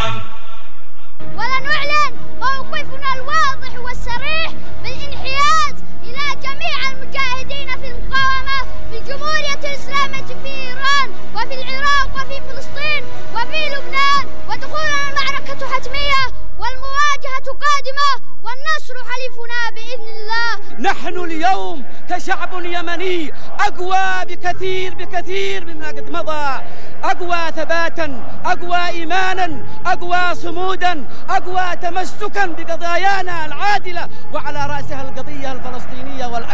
ولنعلن موقفنا الواضح والصريح بالانحياز إلى جميع المجاهدين في المقاومة في الجمهورية الإسلامية في إيران وفي العراق وفي فلسطين وفي لبنان، ودخولنا المعركة حتمية والمواجهة قادمة والنصر حليفنا بإذن الله. نحن اليوم كشعب يمني أقوى بكثير مما قد مضى، أقوى ثباتا، أقوى إيمانا، أقوى صمودا، أقوى تمسكا بقضايانا العادلة، وعلى رأسها القضية الفلسطينية والعربية.